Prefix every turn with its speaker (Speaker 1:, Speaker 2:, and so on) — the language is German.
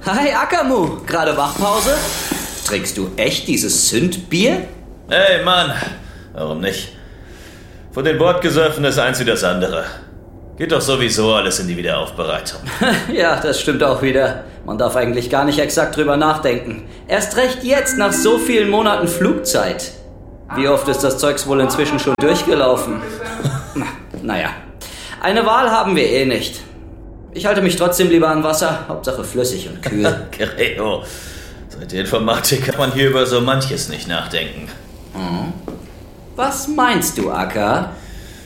Speaker 1: Hi Akamu, gerade Wachpause? Trinkst du echt dieses Sündbier?
Speaker 2: Hey Mann, warum nicht? Von den Bordgesöffen ist eins wie das andere. Geht doch sowieso alles in die Wiederaufbereitung.
Speaker 1: Ja, das stimmt auch wieder. Man darf eigentlich gar nicht exakt drüber nachdenken. Erst recht jetzt, nach so vielen Monaten Flugzeit. Wie oft ist das Zeugs wohl inzwischen schon durchgelaufen? Naja, eine Wahl haben wir eh nicht. Ich halte mich trotzdem lieber an Wasser, Hauptsache flüssig und kühl.
Speaker 2: Creo, seit der Informatik kann man hier über so manches nicht nachdenken.
Speaker 1: Was meinst du, Akka?